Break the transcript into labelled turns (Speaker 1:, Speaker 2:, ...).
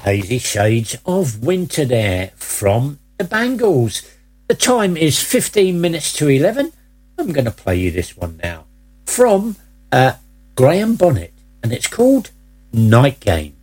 Speaker 1: Hazy Shades of Winter there from the Bangles. The time is 15 minutes to 11. I'm going to play you this one now from Graham Bonnet, and it's called Night Game.